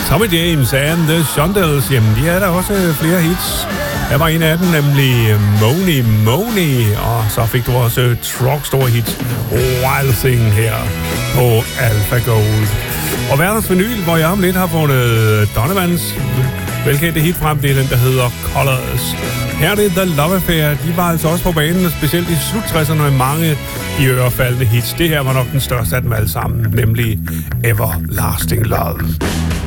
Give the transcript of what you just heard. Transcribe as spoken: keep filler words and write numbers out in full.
Tommy James and the Shondells, jamen de er der også flere hits. Der var en af dem, nemlig Money Money, og så fik du også Truckstore hit Wild Thing her på Alpha Gold. Og verdens vinyl, hvor jeg om lidt har fundet Donovans velkendte hit frem, det er den, der hedder Colors. Her er det The Love Affair, de var altså også på banen, specielt i slut tresserne med mange i ørefaldende hits. Det her var nok den største af dem alle sammen, nemlig Everlasting Love.